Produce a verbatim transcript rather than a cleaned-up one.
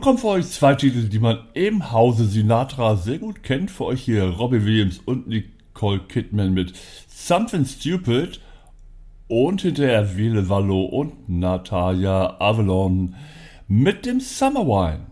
Nun kommen für euch zwei Titel, die man im Hause Sinatra sehr gut kennt. Für euch hier Robbie Williams und Nicole Kidman mit Something Stupid und hinterher Ville Valo und Natalia Avalon mit dem Summer Wine.